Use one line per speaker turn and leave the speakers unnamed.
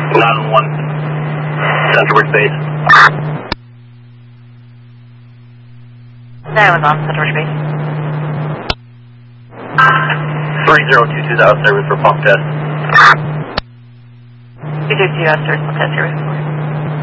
911, Central Base.
911, Central Base.
3022 is out of service for pump test.
222 out of service, pump test service.